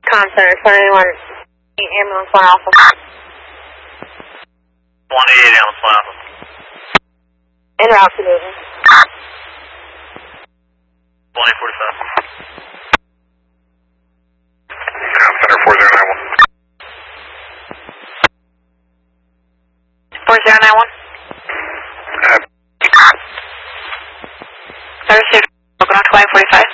Comm Center, 21 ambulance 1 Alpha. 188 ambulance 1 Alpha. En route to Newton. 2047. Comm Center 4091. 4091. Thursday, welcome to 545.